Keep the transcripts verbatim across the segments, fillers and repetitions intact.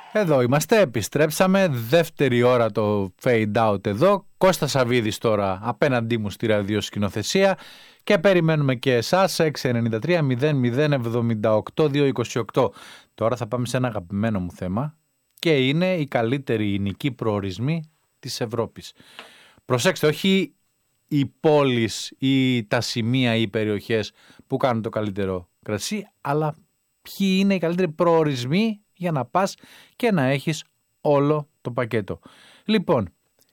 Εδώ είμαστε, επιστρέψαμε, δεύτερη ώρα το fade out εδώ. Κώστας Σαββίδης τώρα απέναντί μου στη ραδιοσκηνοθεσία και περιμένουμε και εσάς έξι εννιά τρία μηδέν μηδέν εβδομήντα οκτώ διακόσια είκοσι οκτώ. Τώρα θα πάμε σε ένα αγαπημένο μου θέμα και είναι οι καλύτεροι υλικοί προορισμοί της Ευρώπης. Προσέξτε, όχι οι πόλεις ή τα σημεία ή οι περιοχές που κάνουν το καλύτερο κρασί, αλλά ποιοι είναι οι καλύτεροι προορισμοί για να πας και να έχεις όλο το πακέτο. Λοιπόν,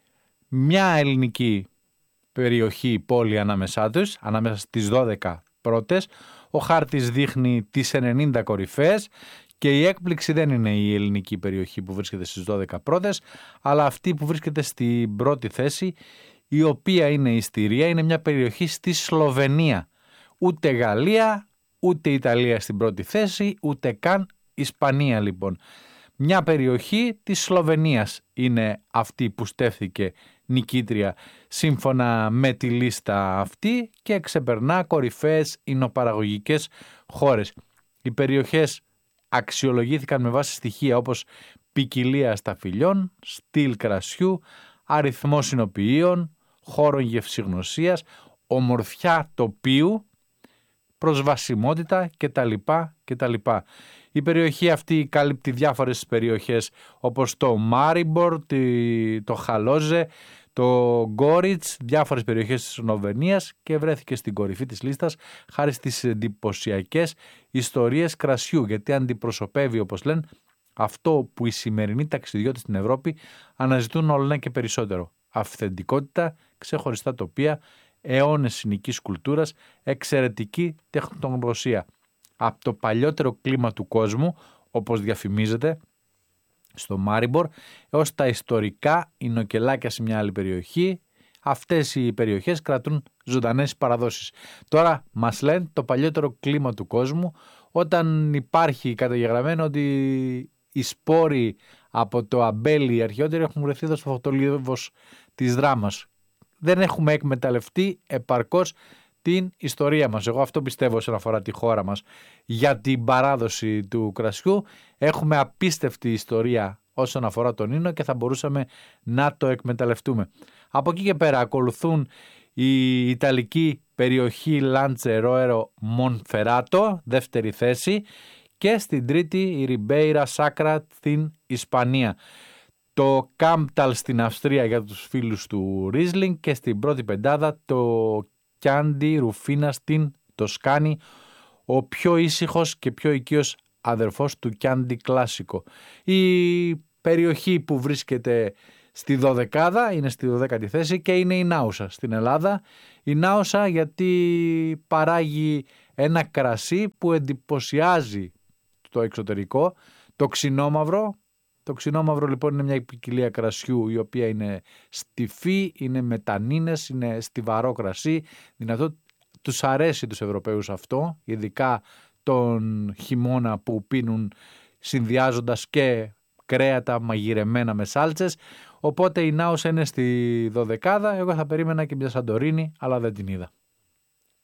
μια ελληνική περιοχή, πόλη ανάμεσά τους, ανάμεσα στις δώδεκα πρώτες, ο χάρτης δείχνει τις ενενήντα κορυφές και η έκπληξη δεν είναι η ελληνική περιοχή που βρίσκεται στις δώδεκα πρώτες, αλλά αυτή που βρίσκεται στην πρώτη θέση, η οποία είναι η Στηρία, είναι μια περιοχή στη Σλοβενία. Ούτε Γαλλία, ούτε Ιταλία στην πρώτη θέση, ούτε καν Ισπανία λοιπόν. Μια περιοχή της Σλοβενίας είναι αυτή που στέφθηκε νικήτρια σύμφωνα με τη λίστα αυτή και ξεπερνά κορυφαίες υνοπαραγωγικές χώρες. Οι περιοχές αξιολογήθηκαν με βάση στοιχεία όπως ποικιλία σταφυλιών, στυλ κρασιού, αριθμό συνοποιείων, χώρων γευσηγνωσίας, ομορφιά τοπίου, προσβασιμότητα κτλ. κτλ. Η περιοχή αυτή κάλυπτει διάφορες περιοχές όπως το Μάριμπορ, το Χαλόζε, το Γκόριτς, διάφορες περιοχές της Σλοβενίας και βρέθηκε στην κορυφή της λίστας χάρη στις εντυπωσιακές ιστορίες κρασιού, γιατί αντιπροσωπεύει, όπως λένε, αυτό που οι σημερινοί ταξιδιώτες στην Ευρώπη αναζητούν όλο ένα και περισσότερο. Αυθεντικότητα, ξεχωριστά τοπία, αιώνες συνοικής κουλτούρας, εξαιρετική τεχνογνωσία. Από το παλιότερο κλίμα του κόσμου, όπως διαφημίζεται στο Μάριμπορ, έως τα ιστορικά εινοκελάκια σε μια άλλη περιοχή, αυτές οι περιοχές κρατούν ζωντανές παραδόσεις. Τώρα μας λένε το παλιότερο κλίμα του κόσμου, όταν υπάρχει καταγεγραμμένο ότι οι σπόροι από το αμπέλι οι αρχαιότεροι έχουν βρεθεί εδώ στο φωτολίβος της Δράμας. Δεν έχουμε εκμεταλλευτεί επαρκώς την ιστορία μας. Εγώ αυτό πιστεύω όσον αφορά τη χώρα μας. Για την παράδοση του κρασιού έχουμε απίστευτη ιστορία όσον αφορά τον ίνο και θα μπορούσαμε να το εκμεταλλευτούμε. Από εκεί και πέρα ακολουθούν η Ιταλική περιοχή Λαντσερόερο Μονφεράτο, δεύτερη θέση, και στην τρίτη η Ριμπέιρα Σάκρα στην Ισπανία. Το Κάμπταλ στην Αυστρία για τους φίλους του Ρίσλινγκ και στην πρώτη πεντάδα το Κιάντι Ρουφίνα στην Τοσκάνη, ο πιο ήσυχος και πιο οικείος αδερφός του Κιάντι Κλάσικο. Η περιοχή που βρίσκεται στη δωδεκάδα είναι στη δωδέκατη θέση και είναι η Νάουσα στην Ελλάδα. Η Νάουσα γιατί παράγει ένα κρασί που εντυπωσιάζει το εξωτερικό, το ξινόμαυρο. Το ξινόμαυρο λοιπόν είναι μια ποικιλία κρασιού η οποία είναι στιφή, είναι με τανίνες, είναι στιβαρό κρασί. Δυνατό, τους αρέσει τους Ευρωπαίους αυτό, ειδικά τον χειμώνα που πίνουν συνδυάζοντας και κρέατα μαγειρεμένα με σάλτσες. Οπότε η Νάουσα είναι στη δωδεκάδα, εγώ θα περίμενα και μια Σαντορίνη, αλλά δεν την είδα.